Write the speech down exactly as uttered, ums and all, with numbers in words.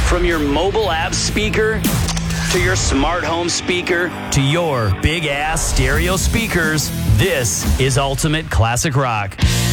From your mobile app speaker to your smart home speaker to your big ass stereo speakers, this is Ultimate Classic Rock.